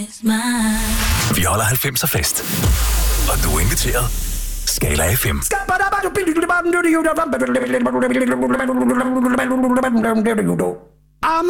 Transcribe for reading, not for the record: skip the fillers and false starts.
Vi holder 90'er fest. Og du er inviteret. Skala FM.